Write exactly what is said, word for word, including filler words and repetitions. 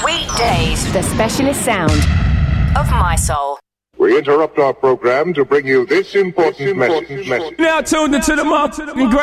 Weekdays, the specialist sound of My Soul. We interrupt our program to bring you this important message. Now tuned into the motherfucking